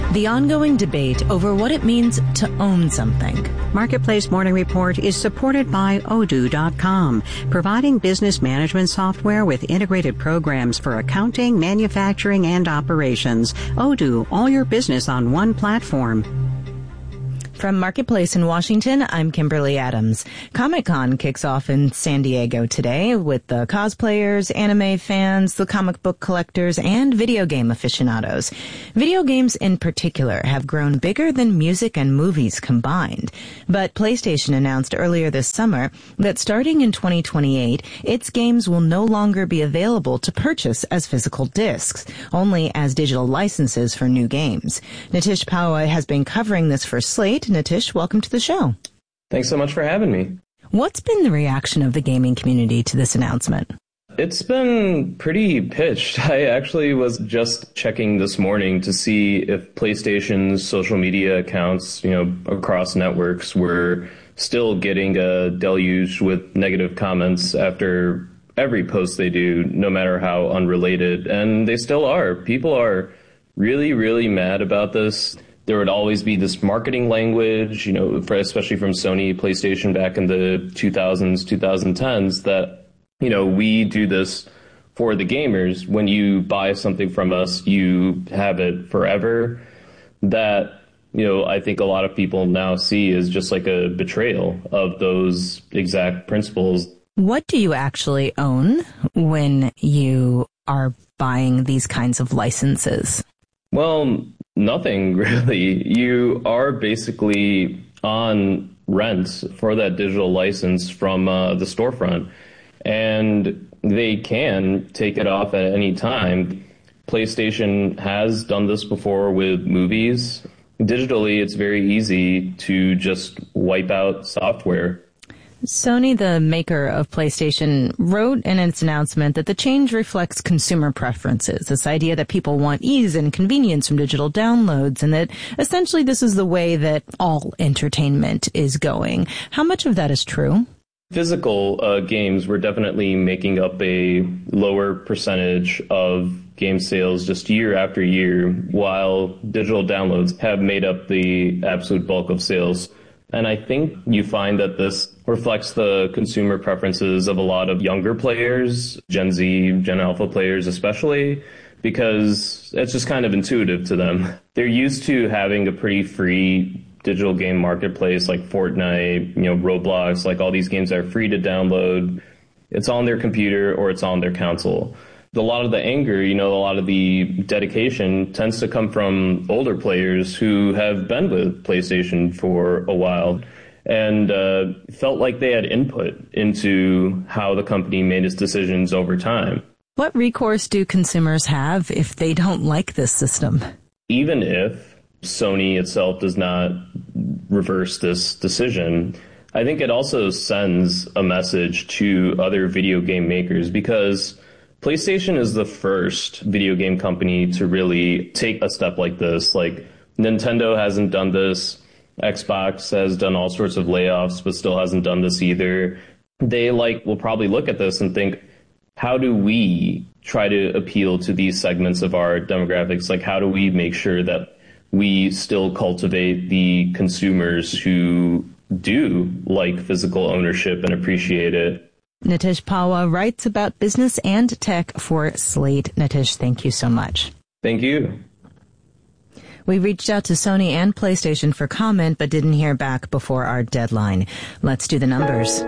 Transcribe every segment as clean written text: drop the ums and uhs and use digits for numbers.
The ongoing debate over what it means to own something. Marketplace Morning Report is supported by Odoo.com, providing business management software with integrated programs for accounting, manufacturing, and operations. Odoo, all your business on one platform. From Marketplace in Washington, I'm Kimberly Adams. Comic-Con kicks off in San Diego today with the cosplayers, anime fans, the comic book collectors, and video game aficionados. Video games in particular have grown bigger than music and movies combined. But PlayStation announced earlier this summer that starting in 2028, its games will no longer be available to purchase as physical discs, only as digital licenses for new games. Nitish Pahwa has been covering this for Slate. Nitish, welcome to the show. Thanks so much for having me. What's been the reaction of the gaming community to this announcement? It's been pretty pitched. I actually was just checking this morning to see if PlayStation's social media accounts, across networks were still getting a deluge with negative comments after every post they do, no matter how unrelated. And they still are. People are really, really mad about this. There would always be this marketing language, especially from Sony, PlayStation back in the 2000s, 2010s, that, we do this for the gamers. When you buy something from us, you have it forever. That, I think a lot of people now see as just like a betrayal of those exact principles. What do you actually own when you are buying these kinds of licenses? Well, nothing really. You are basically on rent for that digital license from the storefront, and they can take it off at any time. PlayStation has done this before with movies. Digitally, it's very easy to just wipe out software. Sony, the maker of PlayStation, wrote in its announcement that the change reflects consumer preferences, this idea that people want ease and convenience from digital downloads, and that essentially this is the way that all entertainment is going. How much of that is true? Physical games were definitely making up a lower percentage of game sales just year after year, while digital downloads have made up the absolute bulk of sales. And I think you find that this reflects the consumer preferences of a lot of younger players, Gen Z, Gen Alpha players especially, because it's just kind of intuitive to them. They're used to having a pretty free digital game marketplace like Fortnite, Roblox, like all these games that are free to download. It's on their computer or it's on their console. A lot of the anger, a lot of the dedication tends to come from older players who have been with PlayStation for a while and felt like they had input into how the company made its decisions over time. What recourse do consumers have if they don't like this system? Even if Sony itself does not reverse this decision, I think it also sends a message to other video game makers, because PlayStation is the first video game company to really take a step like this. Like, Nintendo hasn't done this. Xbox has done all sorts of layoffs, but still hasn't done this either. They will probably look at this and think, how do we try to appeal to these segments of our demographics? Like, how do we make sure that we still cultivate the consumers who do like physical ownership and appreciate it? Nitish Pahwa writes about business and tech for Slate. Nitish, thank you so much. Thank you. We reached out to Sony and PlayStation for comment, but didn't hear back before our deadline. Let's do the numbers.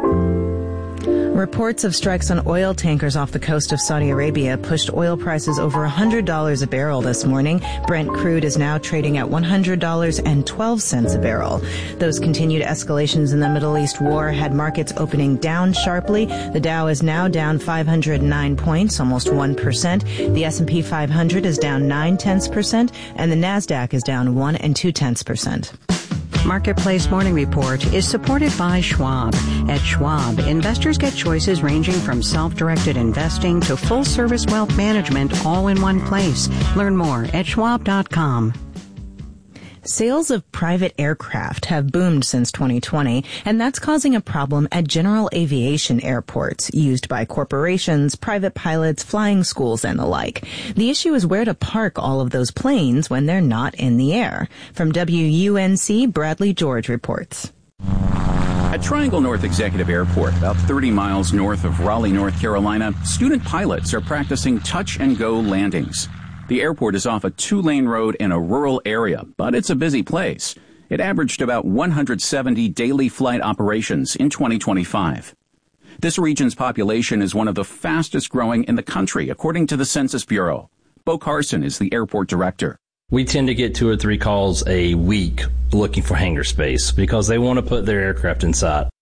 Reports of strikes on oil tankers off the coast of Saudi Arabia pushed oil prices over $100 a barrel this morning. Brent crude is now trading at $100.12 a barrel. Those continued escalations in the Middle East war had markets opening down sharply. The Dow is now down 509 points, almost 1%. The S&P 500 is down 0.9%, and the Nasdaq is down 1 2/10%. Marketplace Morning Report is supported by Schwab. At Schwab, investors get choices ranging from self-directed investing to full-service wealth management all in one place. Learn more at schwab.com. Sales of private aircraft have boomed since 2020, and that's causing a problem at general aviation airports used by corporations, private pilots, flying schools, and the like. The issue is where to park all of those planes when they're not in the air. From WUNC, Bradley George reports. At Triangle North Executive Airport, about 30 miles north of Raleigh, North Carolina, student pilots are practicing touch-and-go landings. The airport is off a 2-lane road in a rural area, but it's a busy place. It averaged about 170 daily flight operations in 2025. This region's population is one of the fastest growing in the country, according to the Census Bureau. Bo Carson is the airport director. We tend to get 2 or 3 calls a week looking for hangar space because they want to put their aircraft inside.